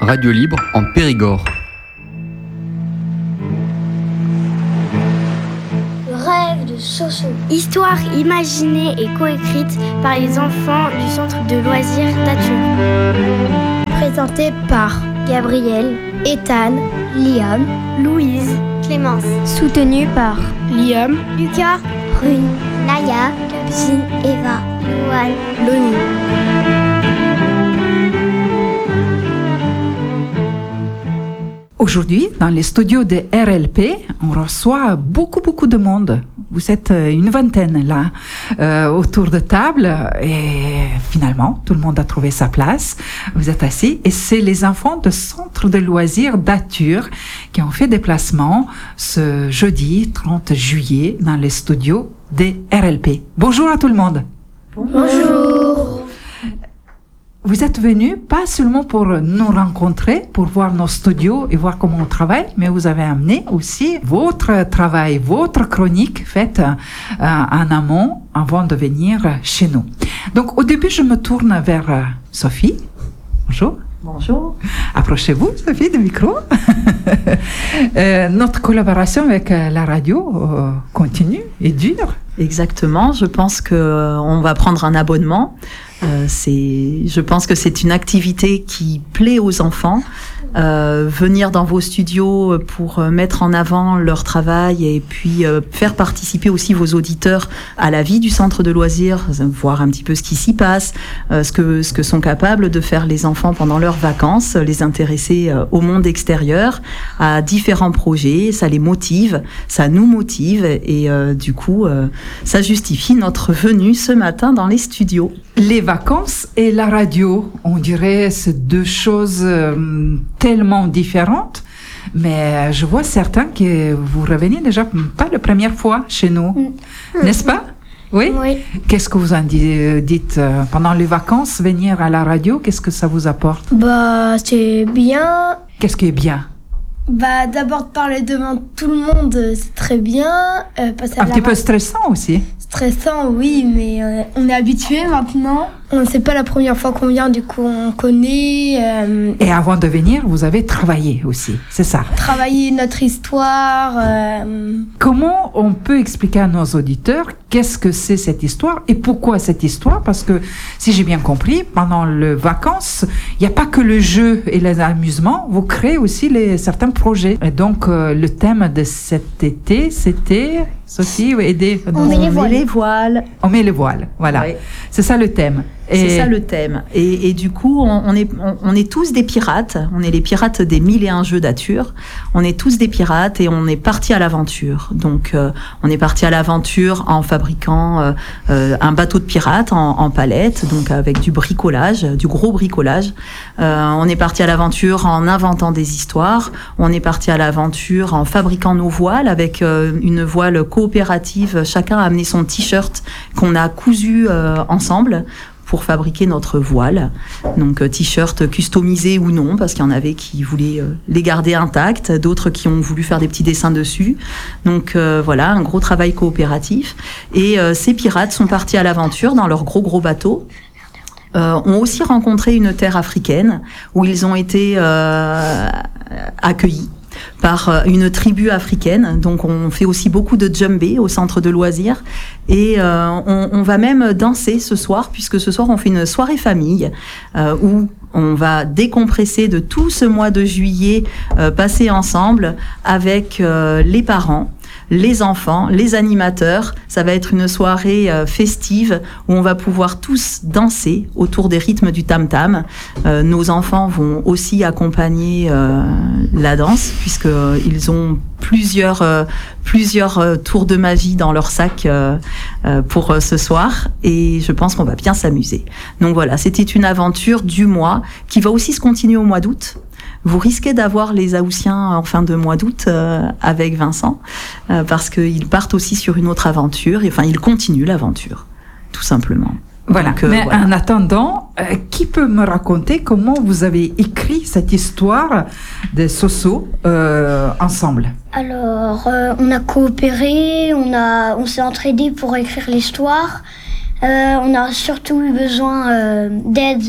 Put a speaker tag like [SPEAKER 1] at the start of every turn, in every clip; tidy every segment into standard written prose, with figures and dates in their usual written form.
[SPEAKER 1] Radio Libre en Périgord.
[SPEAKER 2] Le rêve de Soso.
[SPEAKER 3] Histoire imaginée et coécrite par les enfants du centre de loisirs d'Ature.
[SPEAKER 2] Présenté par Gabriel, Ethan, Liam,
[SPEAKER 3] Louise,
[SPEAKER 2] Clémence.
[SPEAKER 3] soutenu par
[SPEAKER 2] Liam,
[SPEAKER 3] Lucas,
[SPEAKER 2] Rune, Naya, Capucine, Eva, Louane,
[SPEAKER 3] Loni.
[SPEAKER 4] Aujourd'hui, dans les studios de RLP, on reçoit beaucoup de monde. Vous êtes une vingtaine là, autour de table, et finalement, tout le monde a trouvé sa place. Vous êtes assis, et c'est les enfants du centre de loisirs d'Ature qui ont fait déplacement ce jeudi 30 juillet dans les studios de RLP. Bonjour à tout le monde.
[SPEAKER 2] Bonjour.
[SPEAKER 4] Vous êtes venus pas seulement pour nous rencontrer, pour voir nos studios et voir comment on travaille, mais vous avez amené aussi votre travail, votre chronique faite en amont avant de venir chez nous. Donc au début, je me tourne vers Sophie. Bonjour.
[SPEAKER 5] Bonjour.
[SPEAKER 4] Approchez-vous, Sophie, du micro. Notre collaboration avec la radio continue et dure.
[SPEAKER 5] Exactement. Je pense qu'on va prendre un abonnement. Je pense que c'est une activité qui plaît aux enfants. Venir dans vos studios pour mettre en avant leur travail et puis faire participer aussi vos auditeurs à la vie du centre de loisirs, voir un petit peu ce qui s'y passe, ce que sont capables de faire les enfants pendant leurs vacances, les intéresser au monde extérieur, à différents projets, ça les motive, ça nous motive et du coup ça justifie notre venue ce matin dans les studios.
[SPEAKER 4] Les vacances et la radio, on dirait c'est deux choses tellement différentes, mais je vois certains que vous revenez déjà pas la première fois chez nous, n'est-ce pas? Oui?
[SPEAKER 2] Oui.
[SPEAKER 4] Qu'est-ce que vous en dites pendant les vacances, venir à la radio, qu'est-ce que ça vous apporte?
[SPEAKER 2] Bah, c'est bien.
[SPEAKER 4] Qu'est-ce qui est bien?
[SPEAKER 2] Bah, d'abord de parler devant tout le monde, c'est très bien. Passer à
[SPEAKER 4] Un petit peu stressant aussi.
[SPEAKER 2] Stressant, oui, mais on est habitué maintenant. C'est pas la première fois qu'on vient, du coup on connaît.
[SPEAKER 4] Et avant de venir, vous avez travaillé aussi, c'est ça?
[SPEAKER 2] Travailler notre histoire.
[SPEAKER 4] Comment on peut expliquer à nos auditeurs qu'est-ce que c'est cette histoire et pourquoi cette histoire? Parce que, si j'ai bien compris, pendant les vacances, il n'y a pas que le jeu et les amusements, vous créez aussi certains projets. Et donc, le thème de cet été, c'était... Sophie, aidez.
[SPEAKER 5] On met les voiles.
[SPEAKER 4] On met les voiles, voilà. Oui. C'est ça le thème.
[SPEAKER 5] C'est ça le thème. Et du coup, on est tous des pirates. On est les pirates des 1001 jeux d'Ature. On est tous des pirates et on est partis à l'aventure. Donc, on est partis à l'aventure en fabriquant un bateau de pirates en palette, donc avec du bricolage, du gros bricolage. On est partis à l'aventure en inventant des histoires. On est partis à l'aventure en fabriquant nos voiles avec une voile coopérative. Chacun a amené son t-shirt qu'on a cousu ensemble pour fabriquer notre voile. Donc t-shirt customisé ou non, parce qu'il y en avait qui voulaient les garder intacts, d'autres qui ont voulu faire des petits dessins dessus. Donc voilà, un gros travail coopératif. Et ces pirates sont partis à l'aventure dans leur gros bateau. Ont aussi rencontré une terre africaine où ils ont été accueillis par une tribu africaine. Donc on fait aussi beaucoup de djembé au centre de loisirs et on va même danser ce soir, puisque ce soir on fait une soirée famille où on va décompresser de tout ce mois de juillet passé ensemble avec les parents, les enfants, les animateurs. Ça va être une soirée festive où on va pouvoir tous danser autour des rythmes du tam-tam. Nos enfants vont aussi accompagner la danse, puisqu'ils ont plusieurs tours de magie dans leur sac pour ce soir. Et je pense qu'on va bien s'amuser. Donc voilà, c'était une aventure du mois qui va aussi se continuer au mois d'août. Vous risquez d'avoir les Haussiens en fin de mois d'août avec Vincent, parce qu'ils partent aussi sur une autre aventure, et enfin ils continuent l'aventure, tout simplement.
[SPEAKER 4] Voilà.
[SPEAKER 5] Donc,
[SPEAKER 4] mais
[SPEAKER 5] voilà.
[SPEAKER 4] En attendant, qui peut me raconter comment vous avez écrit cette histoire de Soso ensemble?
[SPEAKER 2] Alors, on a coopéré, on s'est entraidés pour écrire l'histoire. On a surtout eu besoin d'aide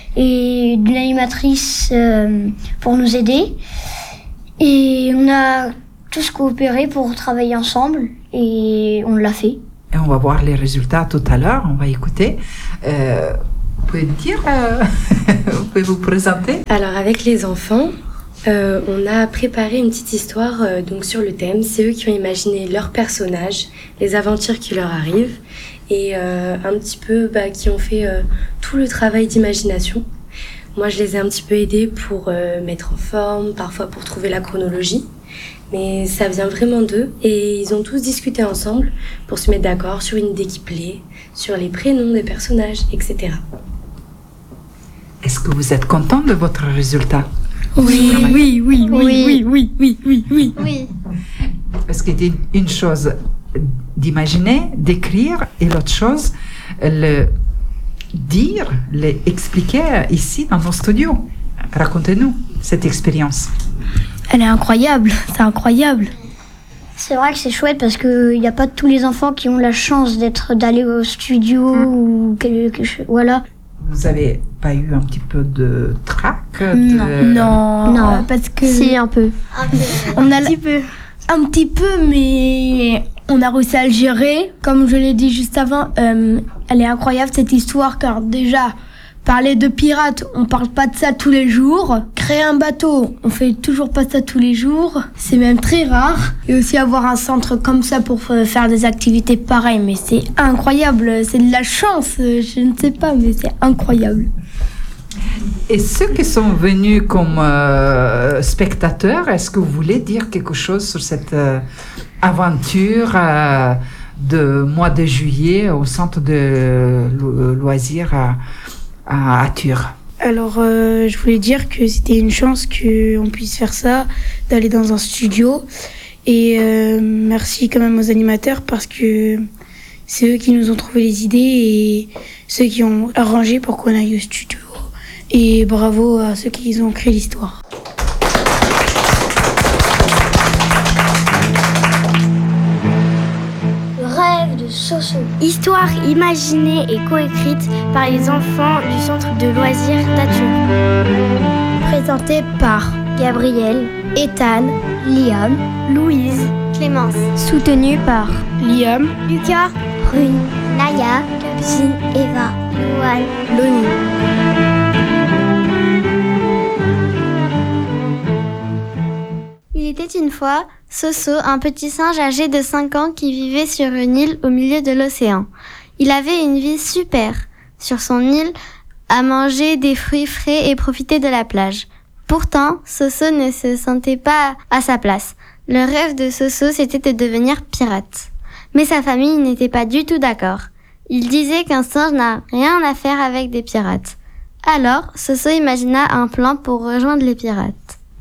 [SPEAKER 6] et d'une animatrice pour nous aider. Et on a tous coopéré pour travailler ensemble et on l'a fait.
[SPEAKER 4] Et on va voir les résultats tout à l'heure, on va écouter. Vous pouvez dire, vous pouvez vous présenter?
[SPEAKER 7] Alors avec les enfants, on a préparé une petite histoire donc sur le thème. C'est eux qui ont imaginé leurs personnages, les aventures qui leur arrivent et un petit peu qui ont fait tout le travail d'imagination. Moi je les ai un petit peu aidés pour mettre en forme, parfois pour trouver la chronologie. Mais ça vient vraiment d'eux et ils ont tous discuté ensemble pour se mettre d'accord sur une idée qui plaît, sur les prénoms des personnages, etc.
[SPEAKER 4] Est-ce que vous êtes content de votre résultat?
[SPEAKER 2] Oui.
[SPEAKER 4] Parce qu'il y a une chose d'imaginer, d'écrire, et l'autre chose, le dire, l'expliquer ici dans nos studios. Racontez-nous cette expérience.
[SPEAKER 2] Elle est incroyable, c'est incroyable.
[SPEAKER 6] C'est vrai que c'est chouette parce qu'il n'y a pas tous les enfants qui ont la chance d'aller au studio ou quelque chose. Voilà.
[SPEAKER 4] Vous avez pas eu un petit peu de trac?
[SPEAKER 2] Non, parce que...
[SPEAKER 6] Si, un peu.
[SPEAKER 2] On a un petit peu, mais on a réussi à le gérer. Comme je l'ai dit juste avant, elle est incroyable cette histoire, car déjà, parler de pirates, on parle pas de ça tous les jours. Créer un bateau, on fait toujours pas ça tous les jours. C'est même très rare. Et aussi avoir un centre comme ça pour faire des activités pareilles. Mais c'est incroyable, c'est de la chance. Je ne sais pas, mais c'est incroyable.
[SPEAKER 4] Et ceux qui sont venus comme spectateurs, est-ce que vous voulez dire quelque chose sur cette aventure de mois de juillet au centre de loisirs à Thur?
[SPEAKER 8] Alors, je voulais dire que c'était une chance qu'on puisse faire ça, d'aller dans un studio. Et merci quand même aux animateurs parce que c'est eux qui nous ont trouvé les idées et ceux qui ont arrangé pour qu'on aille au studio. Et bravo à ceux qui ont créé l'histoire.
[SPEAKER 6] Le rêve de Soso.
[SPEAKER 3] Histoire imaginée et coécrite par les enfants du centre de loisirs d'Athur.
[SPEAKER 2] Présenté par
[SPEAKER 3] Gabriel,
[SPEAKER 2] Ethan, Liam,
[SPEAKER 3] Louise, Clémence.
[SPEAKER 2] soutenu par
[SPEAKER 8] Liam,
[SPEAKER 3] Lucas, Rune, Naya, Capucine, Eva, Louane,
[SPEAKER 2] Loni.
[SPEAKER 3] Il était une fois Soso, un petit singe âgé de 5 ans qui vivait sur une île au milieu de l'océan. Il avait une vie super sur son île, à manger des fruits frais et profiter de la plage. Pourtant, Soso ne se sentait pas à sa place. Le rêve de Soso, c'était de devenir pirate. Mais sa famille n'était pas du tout d'accord. Il disait qu'un singe n'a rien à faire avec des pirates. Alors, Soso imagina un plan pour rejoindre les pirates.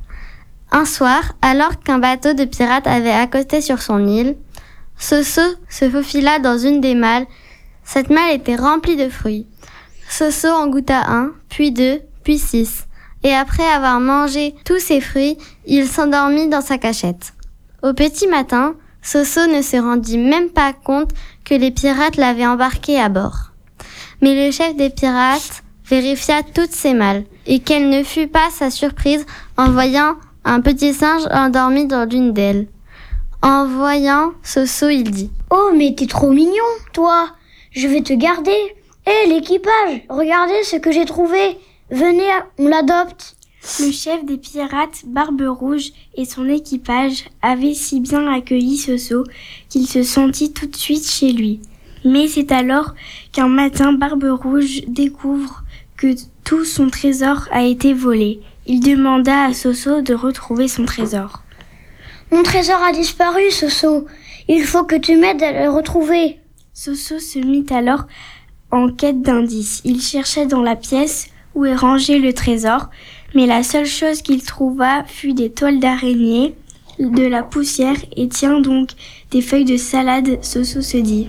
[SPEAKER 3] Un soir, alors qu'un bateau de pirates avait accosté sur son île, Soso se faufila dans une des malles. Cette malle était remplie de fruits. Soso en goûta un, puis 2, puis 6. Et après avoir mangé tous ces fruits, il s'endormit dans sa cachette. Au petit matin, Soso ne se rendit même pas compte que les pirates l'avaient embarqué à bord. Mais le chef des pirates vérifia toutes ces malles, et quelle ne fut pas sa surprise en voyant un petit singe endormi dans l'une d'elles. En voyant Soso, il dit «
[SPEAKER 6] Oh, mais t'es trop mignon, toi. Je vais te garder. Hé, l'équipage, regardez ce que j'ai trouvé. Venez, on l'adopte. »
[SPEAKER 9] Le chef des pirates, Barbe Rouge, et son équipage avaient si bien accueilli Soso qu'il se sentit tout de suite chez lui. Mais c'est alors qu'un matin, Barbe Rouge découvre que tout son trésor a été volé. Il demanda à Soso de retrouver son trésor.
[SPEAKER 6] « Mon trésor a disparu, Soso. Il faut que tu m'aides à le retrouver. »
[SPEAKER 9] Soso se mit alors en quête d'indices. Il cherchait dans la pièce où est rangé le trésor, mais la seule chose qu'il trouva fut des toiles d'araignée, de la poussière et tiens donc des feuilles de salade. Soso se dit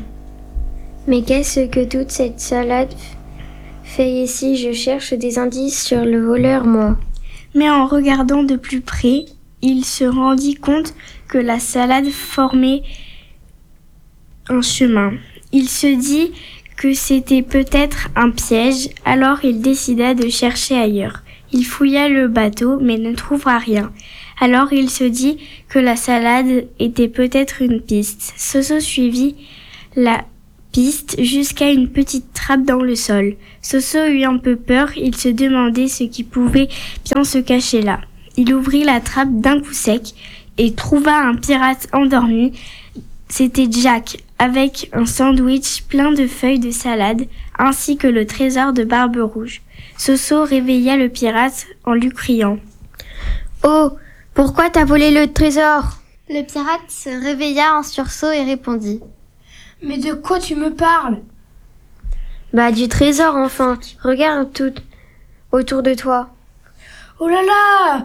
[SPEAKER 9] «
[SPEAKER 10] Mais qu'est-ce que toute cette salade fait ici? Je cherche des indices sur le voleur, moi. »
[SPEAKER 9] Mais en regardant de plus près, il se rendit compte que la salade formait un chemin. Il se dit que c'était peut-être un piège, alors il décida de chercher ailleurs. Il fouilla le bateau, mais ne trouva rien. Alors il se dit que la salade était peut-être une piste. Soso suivit la piste jusqu'à une petite trappe dans le sol. Soso eut un peu peur, il se demandait ce qui pouvait bien se cacher là. Il ouvrit la trappe d'un coup sec et trouva un pirate endormi. C'était Jack, avec un sandwich plein de feuilles de salade, ainsi que le trésor de Barbe Rouge. Soso réveilla le pirate en lui criant «
[SPEAKER 10] Oh, pourquoi t'as volé le trésor ?»
[SPEAKER 3] Le pirate se réveilla en sursaut et répondit
[SPEAKER 2] « Mais de quoi tu me parles ?»«
[SPEAKER 10] Bah du trésor enfin, regarde tout autour de toi. »
[SPEAKER 2] Oh là là!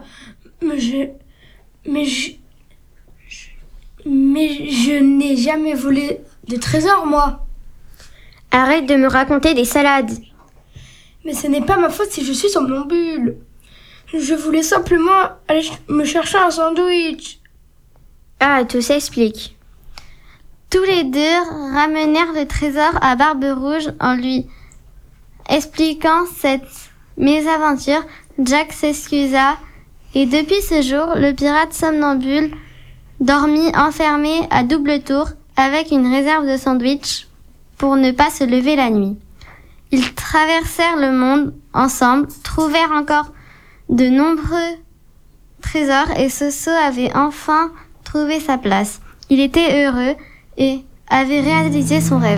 [SPEAKER 2] Mais je n'ai jamais volé de trésor, moi.
[SPEAKER 10] Arrête de me raconter des salades.
[SPEAKER 2] Mais ce n'est pas ma faute si je suis somnambule. Je voulais simplement aller me chercher un sandwich.
[SPEAKER 10] Ah, tout s'explique.
[SPEAKER 3] Tous les deux ramenèrent le trésor à Barbe Rouge en lui expliquant cette mésaventure. Jack s'excusa et depuis ce jour, le pirate somnambule dormit enfermé à double tour avec une réserve de sandwich pour ne pas se lever la nuit. Ils traversèrent le monde ensemble, trouvèrent encore de nombreux trésors et Soso avait enfin trouvé sa place. Il était heureux et avait réalisé son rêve.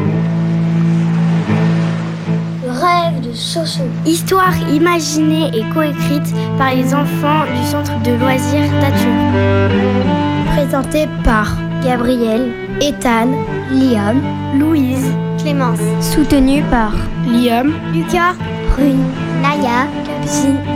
[SPEAKER 6] Le rêve de Soso.
[SPEAKER 9] Histoire imaginée et coécrite par les enfants du centre de loisirs Tature.
[SPEAKER 2] Présenté par
[SPEAKER 10] Gabriel,
[SPEAKER 2] Ethan, Liam,
[SPEAKER 9] Louise,
[SPEAKER 3] Clémence.
[SPEAKER 10] Soutenu par
[SPEAKER 2] Liam,
[SPEAKER 10] Lucas,
[SPEAKER 6] Rune, Naya, Capucine,